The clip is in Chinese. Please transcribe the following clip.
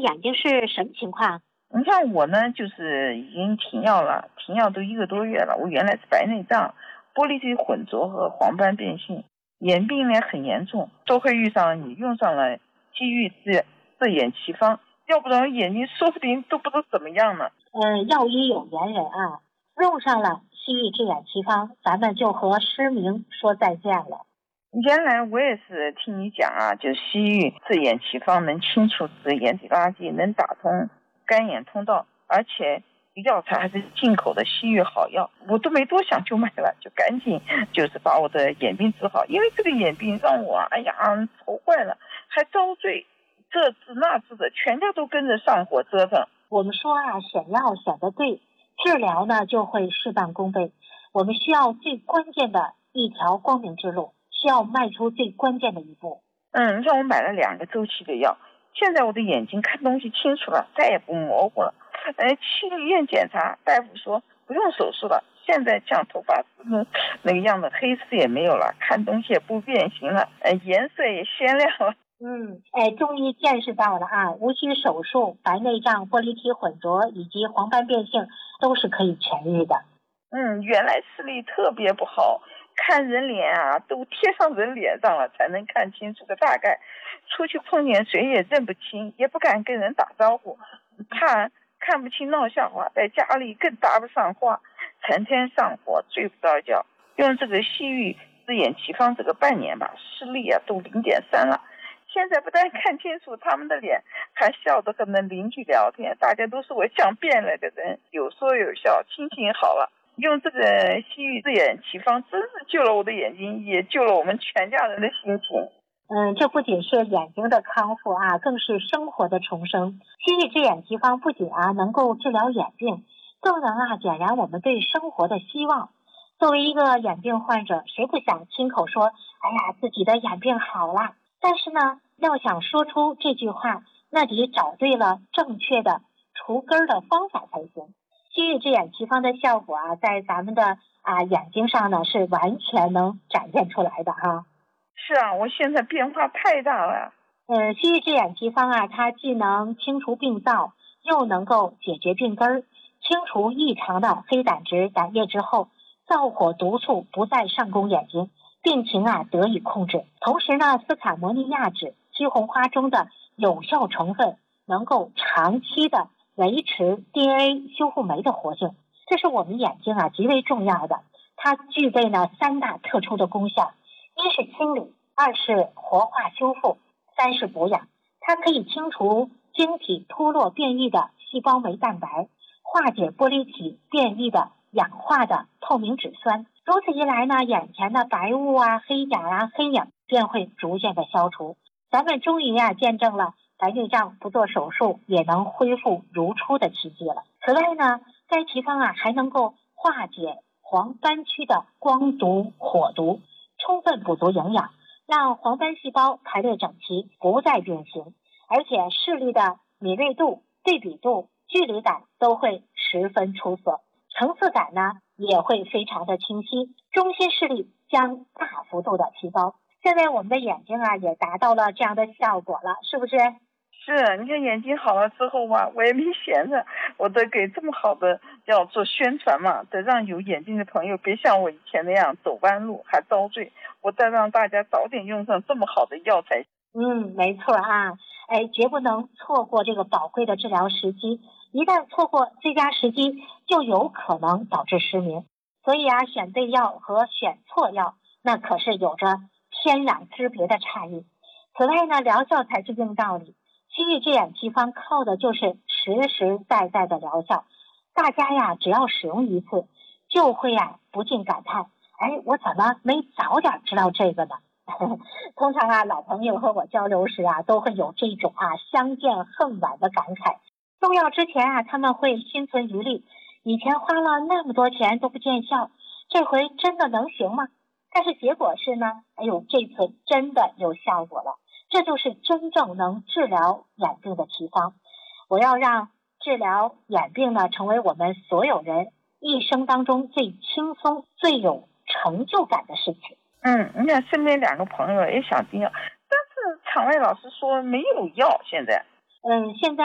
眼睛是什么情况？ 你像我呢，就是已经停药了，停药都1个多月了。我原来是白内障、玻璃体混浊和黄斑变性，眼病呢很严重，都会遇上你用上了西域字眼奇方，要不然眼睛说不定都不知道怎么样呢。 药医有缘人啊，用上了西域字眼奇方，咱们就和失明说再见了。 原来我也是听你讲啊，就西域字眼奇方能清除眼底垃圾，能打通干眼通道，而且药材还是进口的西域好药，我都没多想就买了，就赶紧就是把我的眼病治好。因为这个眼病让我愁坏了，还遭罪，这治那治的，全家都跟着上火折腾。 我们说啊，选药选得对，治疗呢就会事半功倍。我们需要最关键的一条光明之路，需要迈出最关键的一步。 让我买了2个周期的药，现在我的眼睛看东西清楚了，再也不模糊了。去医院检查，大夫说不用手术了，现在像头发那个样子，黑丝也没有了，看东西也不变形了，颜色也鲜亮了。 终于见识到了啊，无需手术，白内障、玻璃体混浊以及黄斑变性都是可以痊愈的。 原来视力特别不好，看人脸啊都贴上人脸上了才能看清楚个大概，出去碰见谁也认不清，也不敢跟人打招呼，看不清闹笑话，在家里更搭不上话，成天上火睡不着觉。用这个西域字眼奇方这个半年吧，视力啊都0.3了。现在不但看清楚他们的脸，还笑得和邻居聊天，大家都说我像变了的人，有说有笑，心情好了。用这个西域字眼奇方真是救了我的眼睛，也救了我们全家人的心情。 这不仅是眼睛的康复啊，更是生活的重生。西域字眼奇方不仅能够治疗眼病，更能点燃我们对生活的希望。作为一个眼病患者，谁不想亲口说自己的眼病好了？但是呢，要想说出这句话，那得找对了正确的除根的方法才行。西域字眼奇方的效果在咱们的眼睛上呢是完全能展现出来的哈。 是啊，我现在变化太大了。 西域字眼奇方它既能清除病灶，又能够解决病根儿，清除异常的黑胆汁、胆液之后，燥火毒素不再上攻眼睛，病情得以控制。同时呢，斯卡摩尼亚酯西红花中的有效成分能够长期的维持 DNA 修复酶的活性，这是我们眼睛极为重要的。它具备呢3大特殊的功效：一是清理，2是活化修复，3是补养。它可以清除晶体脱落变异的细胞酶蛋白，化解玻璃体变异的氧化的透明质酸。如此一来呢，眼前的白雾黑点黑影便会逐渐的消除。咱们终于见证了白内障不做手术也能恢复如初的奇迹了。此外呢，该奇方还能够化解黄斑区的光毒火毒，充分补足营养，让黄斑细胞排列整齐，不再变形，而且视力的敏锐度、对比度、距离感都会十分出色，层次感呢也会非常的清晰，中心视力将大幅度的提高。现在我们的眼睛也达到了这样的效果了，是不是？ 是，你看眼睛好了之后我也没闲着，我得给这么好的要做宣传嘛，得让有眼睛的朋友别像我以前那样走弯路还遭罪，我得让大家早点用上这么好的药材。 没错绝不能错过这个宝贵的治疗时机，一旦错过最佳时机，就有可能导致失明。所以选对药和选错药，那可是有着天壤之别的差异。此外呢，疗效才是硬道理。西域字眼奇方靠的就是实实在在的疗效，大家只要使用一次，就会不禁感叹，我怎么没早点知道这个呢？通常老朋友和我交流时都会有这种相见恨晚的感慨。用药之前他们会心存疑虑，以前花了那么多钱都不见效，这回真的能行吗？但是结果是呢，这次真的有效果了。这就是真正能治疗眼病的奇方。我要让治疗眼病呢，成为我们所有人一生当中最轻松、最有成就感的事情。 你看身边2个朋友也想订药，但是场外老师说没有药现在。 现在